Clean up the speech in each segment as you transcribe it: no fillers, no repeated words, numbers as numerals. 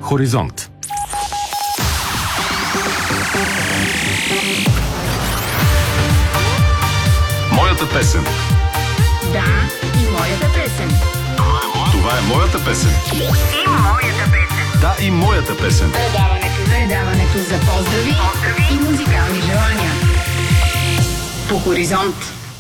Хоризонт. Моята песен. Да, и моята песен. Това е моята песен. И моята песен. Да, и моята песен. Предаването за поздрави и музикални желания. По Хоризонт.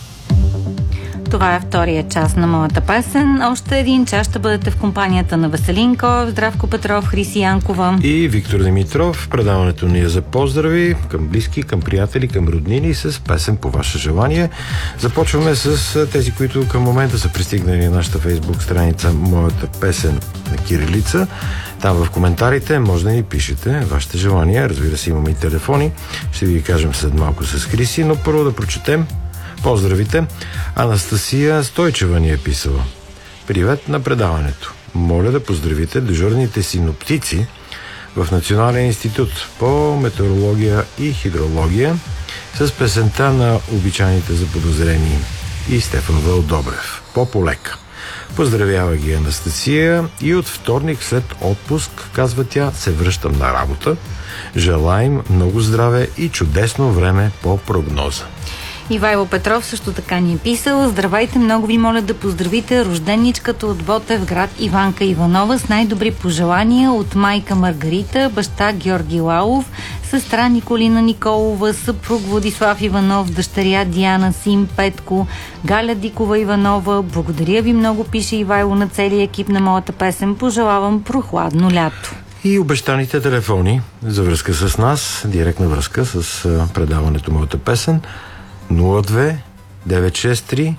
Това е втория час на моята песен. Още един час ще бъдете в компанията на Веселин Коев, Здравко Петров, Хриси Янкова и Виктор Димитров. Предаването ни е за поздрави към близки, към приятели, към роднини с песен по ваше желание. Започваме с тези, които към момента са пристигнали на нашата фейсбук страница Моята песен на кирилица. Там в коментарите може да ни пишете вашите желания. Разбира се, имаме и телефони. Ще ви ги кажем след малко с Хриси, но първо да прочетем поздравите. Анастасия Стойчева ни е писала: привет на предаването. Моля да поздравите дежурните синоптици в Национален институт по метеорология и хидрология с песента на обичайните заподозрени и Стефан Вълдобрев. По-полека. Поздравява ги Анастасия и от вторник след отпуск, казва тя, се връщам на работа. Желаем много здраве и чудесно време по прогноза. Ивайло Петров също така ни е писал: здравейте, много ви моля да поздравите рожденичката от Ботевград Иванка Иванова с най-добри пожелания от майка Маргарита, баща Георги Лалов, сестра Николина Николова, съпруг Владислав Иванов, дъщеря Диана, син Петко, Галя Дикова Иванова. Благодаря ви много, пише Ивайло, на целия екип на моята песен. Пожелавам прохладно лято. И обещаните телефони за връзка с нас, директна връзка с предаването Моята песен: 02 963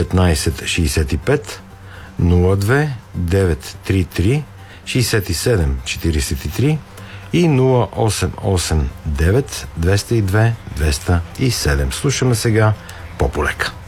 1565, 02 933 67 43 и 0889 202 207. Слушаме сега По-полека.